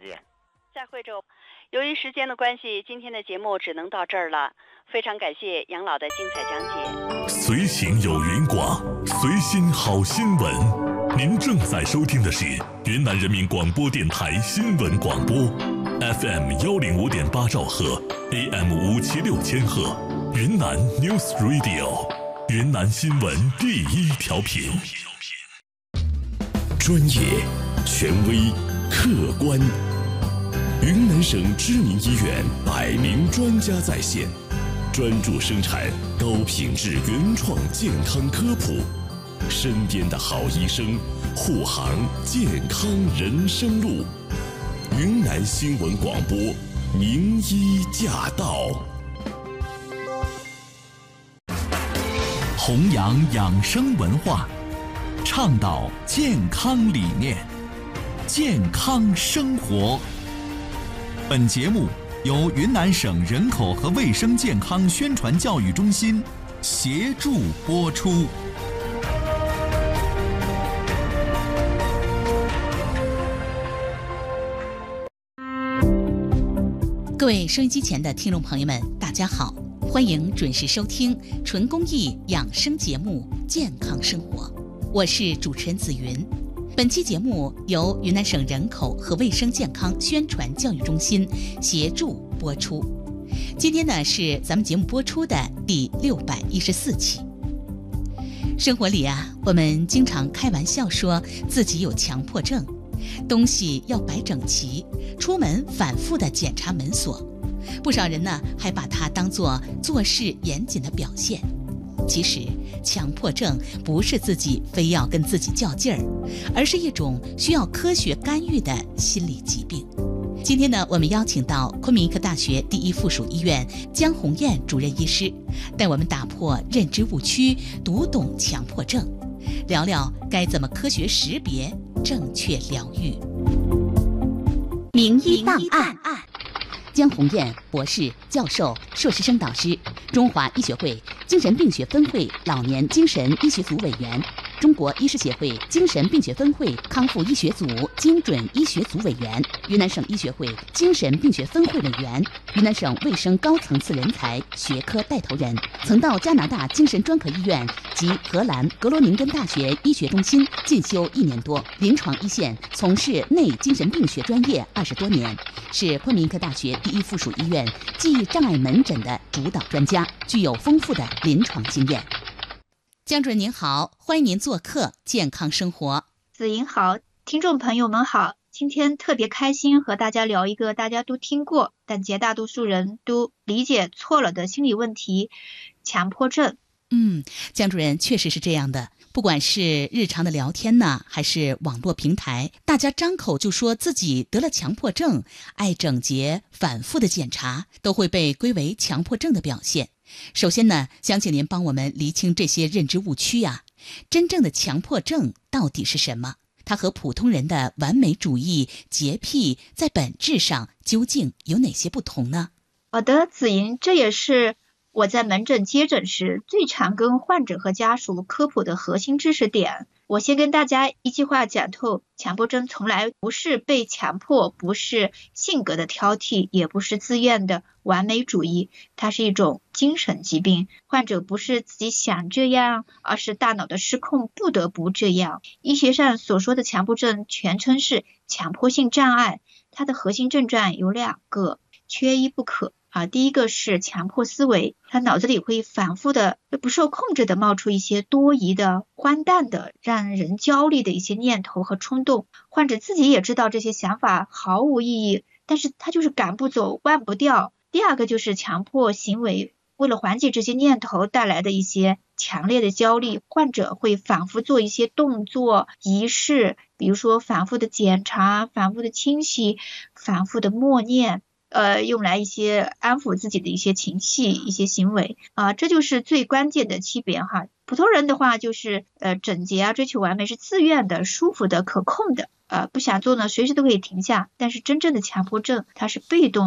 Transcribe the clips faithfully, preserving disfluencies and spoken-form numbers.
见。 再会周。由于时间的关系，今天的节目只能到这儿了。非常感谢杨老的精彩讲解。 随行有云寡，随心好新闻。您正在收听的是云南人民广播电台新闻广播 ，F M 幺零五点八兆赫 ，A M 五七六千赫，云南 News Radio， 云南新闻第一调频。专业、权威、客观。云南省知名医院百名专家在线，专注生产高品质原创健康科普，身边的好医生护航健康人生路。云南新闻广播，名医驾到， 弘扬养生文化，倡导健康理念，健康生活。本节目由云南省人口和卫生健康宣传教育中心协助播出。 各位收音机前的听众朋友们，大家好，欢迎准时收听纯公益养生节目《健康生活》，我是主持人紫云。本期节目由云南省人口和卫生健康宣传教育中心协助播出。今天呢是咱们节目播出的第六百一十四期。生活里啊，我们经常开玩笑说自己有强迫症，东西要摆整齐，出门反复的检查门锁，不少人呢还把它当作做事严谨的表现。其实强迫症不是自己非要跟自己较劲儿，而是一种需要科学干预的心理疾病。今天呢，我们邀请到昆明医科大学第一附属医院江红艳主任医师，带我们打破认知误区，读懂强迫症，聊聊该怎么科学识别，正确疗愈。名医档案。江红艳博士、教授、硕士生导师，中华医学会精神病学分会老年精神医学组委员，中国医师协会精神病学分会康复医学组精准医学组委员，云南省医学会精神病学分会委员，云南省卫生高层次人才、学科带头人，曾到加拿大精神专科医院及荷兰格罗宁根大学医学中心进修一年多，临床一线从事内精神病学专业二十多年，是昆明医科大学第一附属医院记忆障碍门诊的主导专家，具有丰富的临床经验。江主任您好，欢迎您做客健康生活。 子莹好，听众朋友们好，今天特别开心和大家聊一个大家都听过但绝大多数人都理解错了的心理问题——强迫症。 嗯，江主任确实是这样的，不管是日常的聊天呢，还是网络平台，大家张口就说自己得了强迫症，爱整洁，反复的检查，都会被归为强迫症的表现。首先呢，想请您帮我们厘清这些认知误区呀、啊。真正的强迫症到底是什么？它和普通人的完美主义、洁癖在本质上究竟有哪些不同呢？ 好的，子莹，这也是我在门诊接诊时最常跟患者和家属科普的核心知识点。我先跟大家一句话讲透，强迫症从来不是被强迫，不是性格的挑剔，也不是自愿的完美主义，它是一种精神疾病。患者不是自己想这样，而是大脑的失控不得不这样。医学上所说的强迫症全称是强迫性障碍，它的核心症状有两个，缺一不可。啊，第一个是强迫思维，他脑子里会反复的不受控制的冒出一些多疑的、荒诞的、让人焦虑的一些念头和冲动。患者自己也知道这些想法毫无意义，但是他就是赶不走、忘不掉。第二个就是强迫行为，为了缓解这些念头带来的一些强烈的焦虑，患者会反复做一些动作、仪式，比如说反复的检查、反复的清洗、反复的默念。呃，用来一些安抚自己的一些情绪、一些行为啊、呃，这就是最关键的区别哈。普通人的话就是呃整洁啊，追求完美是自愿的、舒服的、可控的，呃不想做呢，随时都可以停下。但是真正的强迫症，它是被动的，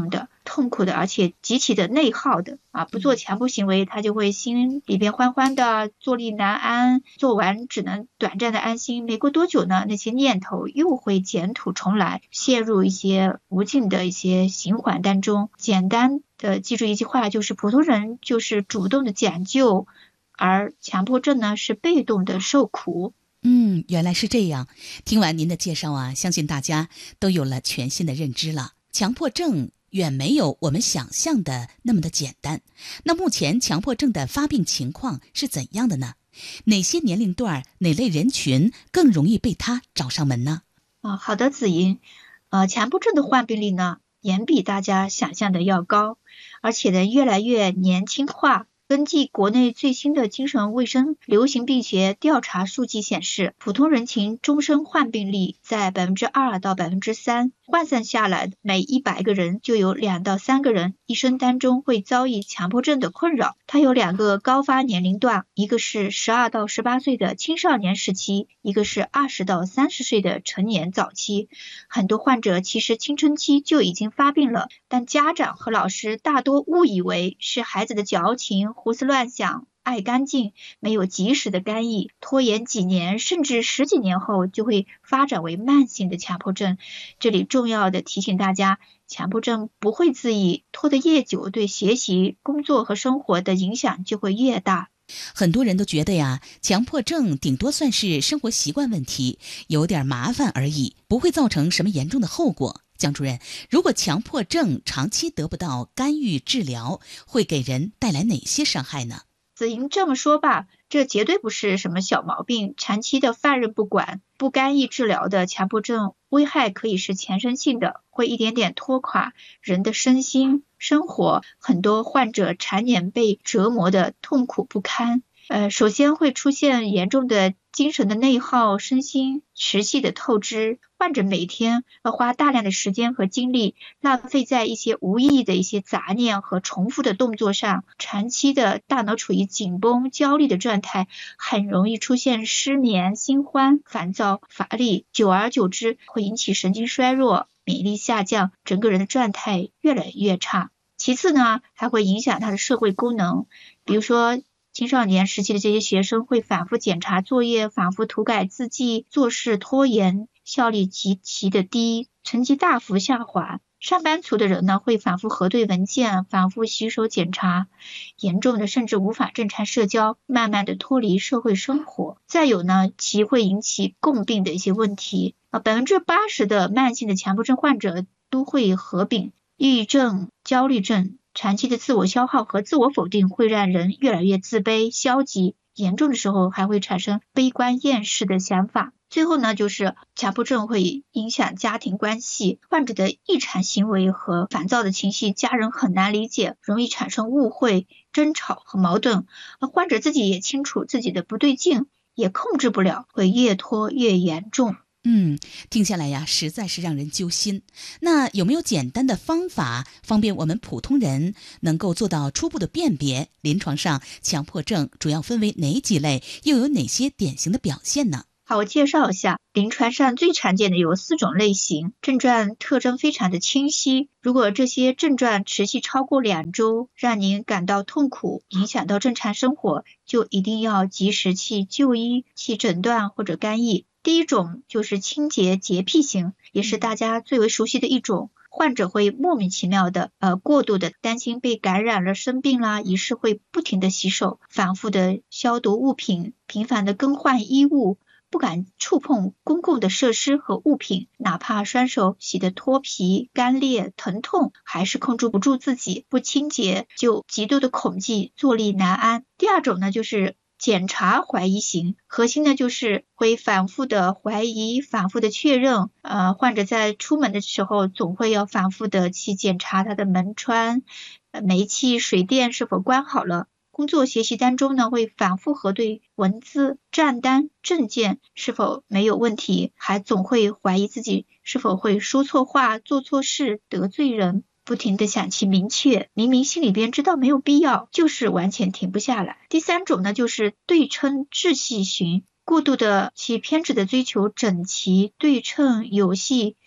痛苦的，而且极其的内耗的啊！不做强迫行为，他就会心里边欢欢的，坐立难安，做完只能短暂的安心。没过多久呢，那些念头又会卷土重来，陷入一些无尽的一些循环当中。简单的记住一句话，就是普通人就是主动的讲究，而强迫症呢是被动的受苦。 嗯，原来是这样。听完您的介绍啊，相信大家都有了全新的认知了。强迫症远没有我们想象的那么的简单。那目前强迫症的发病情况是怎样的呢？哪些年龄段、哪类人群更容易被它找上门呢？ 啊，好的，子莹。呃，强迫症的患病率呢，远比大家想象的要高，而且呢，越来越年轻化。根据国内最新的精神卫生流行病学调查数据显示，普通人群终身患病率在百分之二到百分之三，换算下来，每一百个人就有两到三个人一生当中会遭遇强迫症的困扰。它有两个高发年龄段，一个是十二到十八岁的青少年时期，一个是二十到三十岁的成年早期。很多患者其实青春期就已经发病了，但家长和老师大多误以为是孩子的矫情、胡思乱想、爱干净，没有及时的干预，拖延几年甚至十几年后就会发展为慢性的强迫症。这里重要的提醒大家，强迫症不会自愈，拖得越久，对学习、工作和生活的影响就会越大。 很多人都觉得呀，强迫症顶多算是生活习惯问题，有点麻烦而已，不会造成什么严重的后果。江主任，如果强迫症长期得不到干预治疗，会给人带来哪些伤害呢？ 子莹，这么说吧，这绝对不是什么小毛病，长期的放任不管、不干预治疗的强迫症危害可以是全身性的，会一点点拖垮人的身心生活。很多患者常年被折磨的痛苦不堪，呃，首先会出现严重的精神的内耗，身心持续的透支，患者每天要花大量的时间和精力浪费在一些无意义的一些杂念和重复的动作上，长期的大脑处于紧绷焦虑的状态，很容易出现失眠、心慌、烦躁、乏力，久而久之会引起神经衰弱、免疫力下降，整个人的状态越来越差。其次呢，还会影响他的社会功能，比如说青少年时期的这些学生会反复检查作业，反复涂改字迹，做事拖延，效率极其的低，成绩大幅下滑。上班族的人呢，会反复核对文件，反复洗手检查，严重的甚至无法正常社交，慢慢的脱离社会生活。再有呢，其会引起共病的一些问题啊，百分之八十的慢性的强迫症患者都会合并抑郁症、焦虑症。长期的自我消耗和自我否定会让人越来越自卑、消极，严重的时候还会产生悲观厌世的想法。最后呢，就是强迫症会影响家庭关系，患者的异常行为和烦躁的情绪，家人很难理解，容易产生误会、争吵和矛盾。而患者自己也清楚自己的不对劲，也控制不了，会越拖越严重。 嗯，听下来呀，实在是让人揪心。那有没有简单的方法，方便我们普通人能够做到初步的辨别？临床上强迫症主要分为哪几类，又有哪些典型的表现呢？ 好，我介绍一下，临床上最常见的有四种类型，症状特征非常的清晰。如果这些症状持续超过两周，让您感到痛苦，影响到正常生活，就一定要及时去就医、去诊断或者干预。第一种就是清洁洁癖型，也是大家最为熟悉的一种。患者会莫名其妙的呃过度的担心被感染了生病啦，于是会不停的洗手，反复的消毒物品，频繁的更换衣物，不敢触碰公共的设施和物品，哪怕双手洗得脱皮、干裂、疼痛，还是控制不住自己，不清洁就极度的恐惧，坐立难安。第二种呢，就是检查怀疑型，核心呢就是会反复的怀疑，反复的确认。呃，患者在出门的时候，总会要反复的去检查他的门窗、呃、煤气、水电是否关好了。工作学习当中呢，会反复核对文字、账单、证件是否没有问题，还总会怀疑自己是否会说错话、做错事、得罪人。不停地想去明确，明明心里边知道没有必要，就是完全停不下来。第三种呢，就是对称秩序型，过度的去偏执的追求整齐、对称、有序，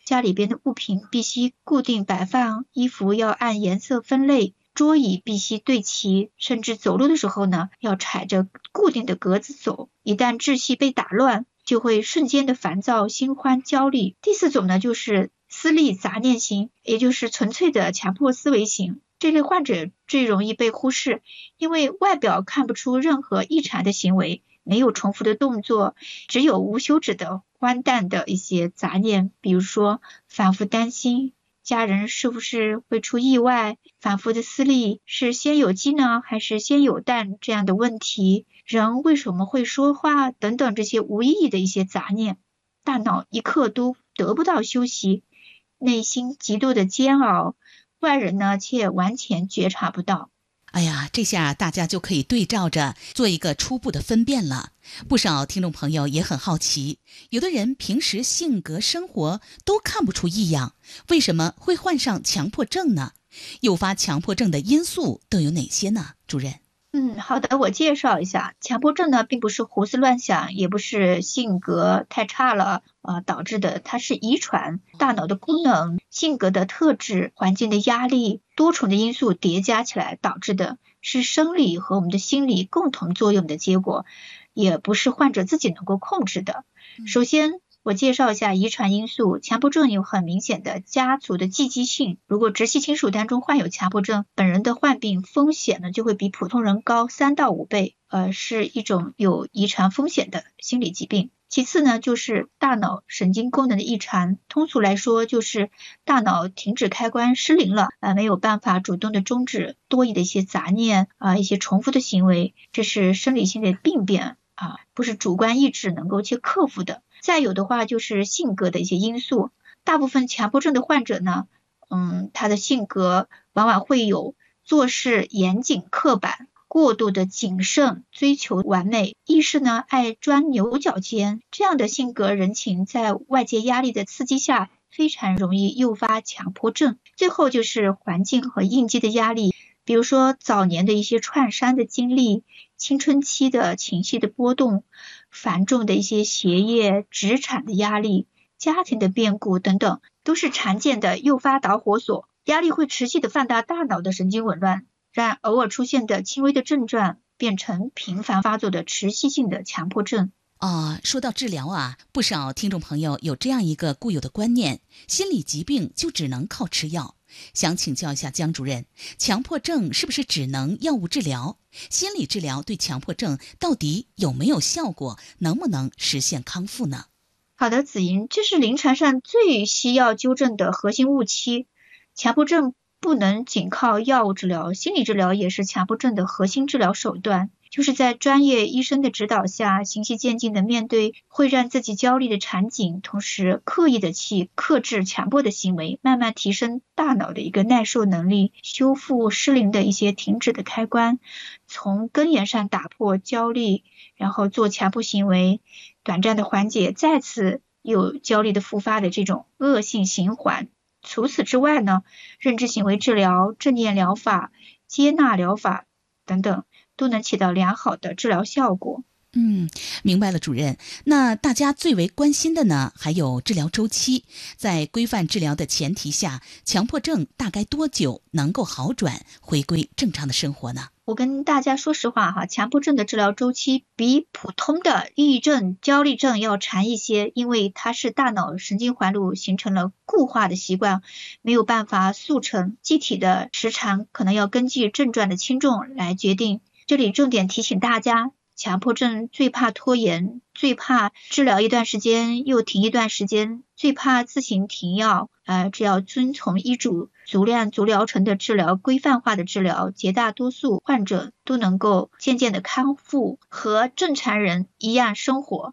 家里边的物品必须固定摆放，衣服要按颜色分类，桌椅必须对齐，甚至走路的时候呢，要踩着固定的格子走。一旦秩序被打乱，就会瞬间的烦躁、心慌、焦虑。第四种呢，就是思虑杂念型，也就是纯粹的强迫思维型。这类患者最容易被忽视，因为外表看不出任何异常的行为，没有重复的动作，只有无休止的荒诞的一些杂念，比如说反复担心家人是不是会出意外，反复的思虑是先有鸡呢还是先有蛋这样的问题，人为什么会说话等等，这些无意义的一些杂念，大脑一刻都得不到休息，内心极度的煎熬，外人呢却完全觉察不到。 哎呀，这下大家就可以对照着做一个初步的分辨了。不少听众朋友也很好奇，有的人平时性格生活都看不出异样，为什么会患上强迫症呢？诱发强迫症的因素都有哪些呢？主任。 嗯，好的，我介绍一下。强迫症呢，并不是胡思乱想，也不是性格太差了呃导致的，它是遗传、大脑的功能、性格的特质、环境的压力，多重的因素叠加起来导致的，是生理和我们的心理共同作用的结果，也不是患者自己能够控制的。首先我介绍一下遗传因素。强迫症有很明显的家族的寄居性，如果直系亲属当中患有强迫症，本人的患病风险呢就会比普通人高三到五倍，呃，是一种有遗传风险的心理疾病。其次呢，就是大脑神经功能的异常，通俗来说就是大脑停止开关失灵了，呃，没有办法主动的终止多余的一些杂念啊、呃，一些重复的行为，这是生理性的病变啊、呃，不是主观意志能够去克服的。再有的话就是性格的一些因素，大部分强迫症的患者呢，嗯，他的性格往往会有做事严谨刻板，过度的谨慎，追求完美，遇事呢爱钻牛角尖，这样的性格人情在外界压力的刺激下，非常容易诱发强迫症。最后就是环境和应激的压力，比如说早年的一些创伤的经历，青春期的情绪的波动，繁重的一些学业、职场的压力，家庭的变故等等，都是常见的诱发导火索。压力会持续的放大大脑的神经紊乱，让偶尔出现的轻微的症状变成频繁发作的持续性的强迫症。 哦，说到治疗啊，不少听众朋友有这样一个固有的观念，心理疾病就只能靠吃药。想请教一下江主任，强迫症是不是只能药物治疗？心理治疗对强迫症到底有没有效果？能不能实现康复呢？ 好的，子莹，这是临床上最需要纠正的核心误区。强迫症不能仅靠药物治疗，心理治疗也是强迫症的核心治疗手段，就是在专业医生的指导下，循序渐进的面对会让自己焦虑的场景，同时刻意的去克制强迫的行为，慢慢提升大脑的一个耐受能力，修复失灵的一些停止的开关，从根源上打破焦虑，然后做强迫行为，短暂的缓解再次有焦虑的复发的这种恶性循环。除此之外呢，认知行为治疗、正念疗法、接纳疗法等等都能起到良好的治疗效果。 嗯，明白了，主任。那大家最为关心的呢，还有治疗周期。在规范治疗的前提下，强迫症大概多久能够好转，回归正常的生活呢？ 我跟大家说实话哈，强迫症的治疗周期比普通的抑郁症、焦虑症要长一些，因为它是大脑神经环路形成了固化的习惯，没有办法速成，具体的时长可能要根据症状的轻重来决定。这里重点提醒大家，强迫症最怕拖延，最怕治疗一段时间又停一段时间，最怕自行停药。呃，只要遵从医嘱，足量足疗程的治疗，规范化的治疗，绝大多数患者都能够渐渐的康复，和正常人一样生活。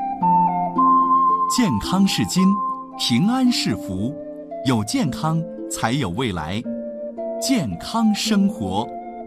健康是金，平安是福，有健康才有未来。健康生活。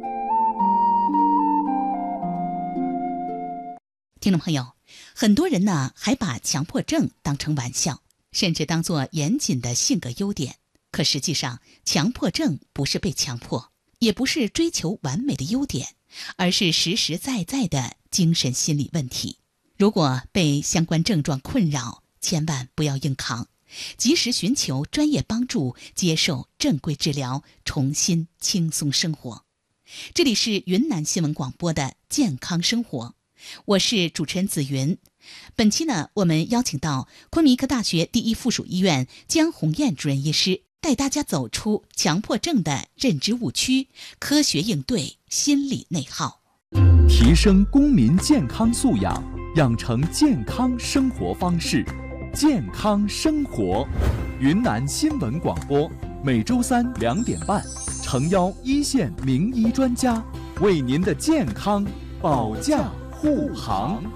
听众朋友，很多人呢还把强迫症当成玩笑，甚至当作严谨的性格优点。可实际上，强迫症不是被强迫，也不是追求完美的优点，而是实实在在的精神心理问题。如果被相关症状困扰，千万不要硬扛， 及时寻求专业帮助，接受正规治疗，重新轻松生活。这里是云南新闻广播的健康生活，我是主持人子云。本期呢，我们邀请到昆明医科大学第一附属医院江红艳主任医师，带大家走出强迫症的认知误区，科学应对心理内耗， 提升公民健康素养，养成健康生活方式。健康生活，云南新闻广播，每周三两点半，诚邀一线名医专家，为您的健康保驾护航。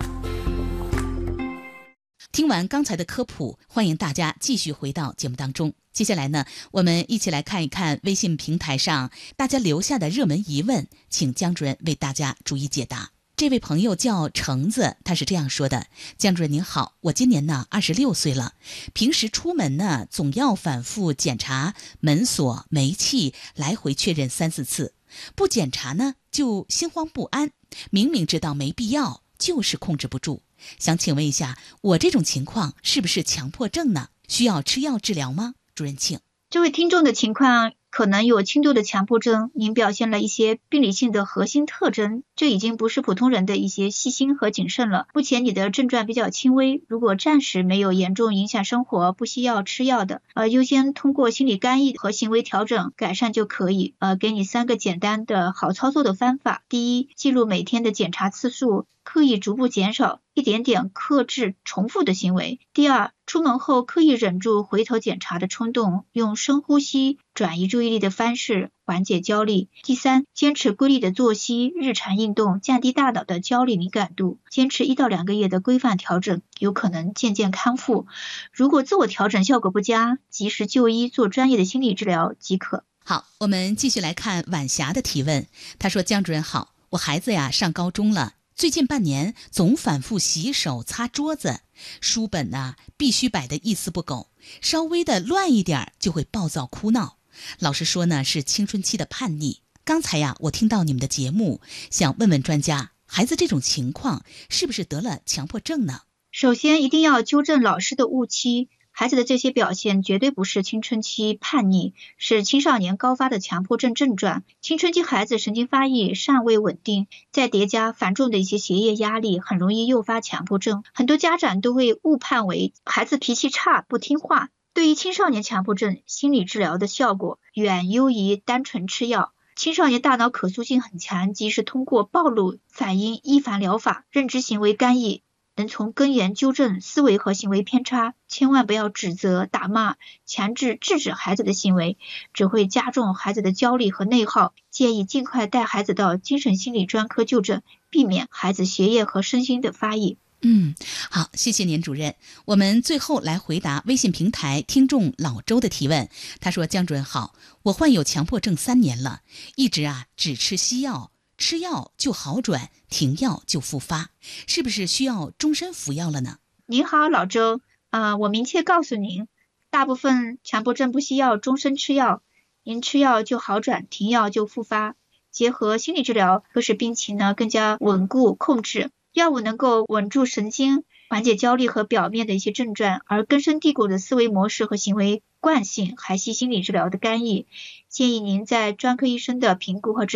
听完刚才的科普，欢迎大家继续回到节目当中。接下来呢，我们一起来看一看微信平台上大家留下的热门疑问，请江主任为大家逐一解答。这位朋友叫橙子，他是这样说的：江主任您好，我今年呢二十六岁了，平时出门呢总要反复检查门锁、煤气，来回确认三四次，不检查呢就心慌不安，明明知道没必要，就是控制不住。想请问一下，我这种情况是不是强迫症呢？需要吃药治疗吗？主任请。 这位听众的情况可能有轻度的强迫症，您表现了一些病理性的核心特征，这已经不是普通人的一些细心和谨慎了。目前你的症状比较轻微，如果暂时没有严重影响生活，不需要吃药的，呃，优先通过心理干预和行为调整改善就可以。呃，给你三个简单的好操作的方法。第一，记录每天的检查次数，刻意逐步减少，一点点克制重复的行为。第二，出门后刻意忍住回头检查的冲动，用深呼吸转移注意力的方式缓解焦虑。第三，坚持规律的作息、日常运动，降低大脑的焦虑敏感度。坚持一到两个月的规范调整，有可能渐渐康复。如果自我调整效果不佳，及时就医做专业的心理治疗即可。 好，我们继续来看晚霞的提问。他说：江主任好，我孩子呀上高中了，最近半年总反复洗手擦桌子，书本呢、啊、必须摆得一丝不苟，稍微的乱一点就会暴躁哭闹。老师说呢是青春期的叛逆。刚才呀我听到你们的节目，想问问专家，孩子这种情况是不是得了强迫症呢？ 首先一定要纠正老师的误期，孩子的这些表现绝对不是青春期叛逆，是青少年高发的强迫症症状。青春期孩子神经发育尚未稳定，再叠加繁重的一些学业压力，很容易诱发强迫症。很多家长都会误判为孩子脾气差不听话。对于青少年强迫症，心理治疗的效果远优于单纯吃药。青少年大脑可塑性很强，即使通过暴露、反应、依法疗法、认知行为干预，能从根源纠正思维和行为偏差。千万不要指责、打骂、强制制止孩子的行为，只会加重孩子的焦虑和内耗。建议尽快带孩子到精神心理专科就诊，避免孩子学业和身心的发育。 嗯，好，谢谢年主任。我们最后来回答微信平台听众老周的提问。他说：江主任好，我患有强迫症三年了，一直啊只吃西药，吃药就好转，停药就复发，是不是需要终身服药了呢？ 您好，老周，呃，我明确告诉您，大部分强迫症不需要终身吃药，您吃药就好转，停药就复发。结合心理治疗，可使病情呢更加稳固控制。药物能够稳住神经，缓解焦虑和表面的一些症状，而根深蒂固的思维模式和行为惯性还需心理治疗的干预。建议您在专科医生的评估和治疗